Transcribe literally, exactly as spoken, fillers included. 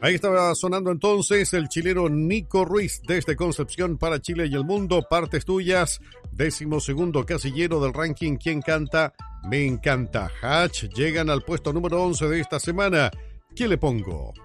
Ahí estaba sonando entonces el chileno Nico Ruiz desde Concepción para Chile y el mundo. Partes tuyas, décimo segundo casillero del ranking. ¿Quién canta? Me encanta. Hatch llegan al puesto número once de esta semana. ¿Qué le pongo?